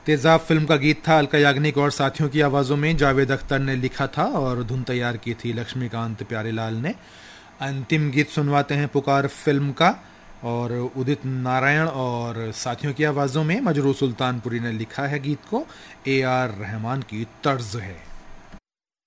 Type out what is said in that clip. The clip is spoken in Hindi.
तेजाब फिल्म का गीत था, अलका याग्निक और साथियों की आवाज़ों में। जावेद अख्तर ने लिखा था और धुन तैयार की थी लक्ष्मीकांत प्यारेलाल ने। अंतिम गीत सुनवाते हैं पुकार फिल्म का, और उदित नारायण और साथियों की आवाज़ों में। मजरू सुल्तानपुरी ने लिखा है गीत को, AR रहमान की तर्ज है।